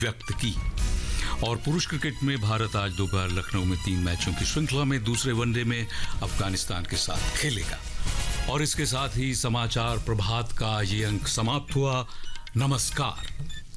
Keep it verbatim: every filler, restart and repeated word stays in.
व्यक्त की। और पुरुष क्रिकेट में भारत आज दोपहर लखनऊ में तीन मैचों की श्रृंखला में दूसरे वनडे में अफगानिस्तान के साथ खेलेगा। और इसके साथ ही समाचार प्रभात का ये अंक समाप्त हुआ। नमस्कार।